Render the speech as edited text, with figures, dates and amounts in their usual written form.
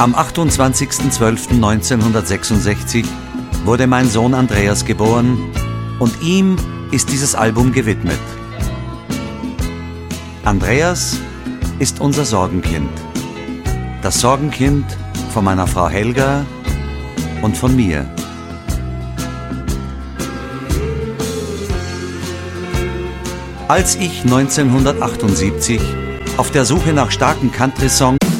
Am 28.12.1966 wurde mein Sohn Andreas geboren und ihm ist dieses Album gewidmet. Andreas ist unser Sorgenkind. Das Sorgenkind von meiner Frau Helga und von mir. Als ich 1978 auf der Suche nach starken Country-Songs